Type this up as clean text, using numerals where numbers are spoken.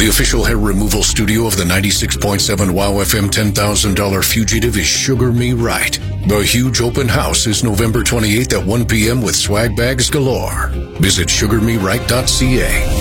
The official hair removal studio of the 96.7 WOW FM $10,000 fugitive is Sugar Me Right. The huge open house is November 28th at 1 p.m. with swag bags galore. Visit sugarmeright.ca.